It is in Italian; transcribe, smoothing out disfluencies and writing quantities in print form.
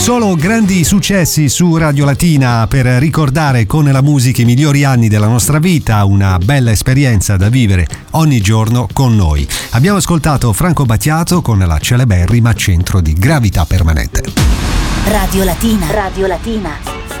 Solo grandi successi su Radio Latina per ricordare con la musica i migliori anni della nostra vita, una bella esperienza da vivere ogni giorno con noi. Abbiamo ascoltato Franco Battiato con la celeberrima Centro di Gravità Permanente. Radio Latina. Radio Latina.